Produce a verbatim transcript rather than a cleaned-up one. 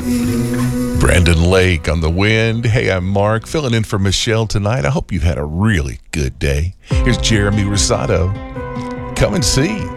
Brandon Lake on the wind. Hey, I'm Mark, filling in for Michelle tonight. I hope you've had a really good day. Here's Jeremy Rosado. Come and see.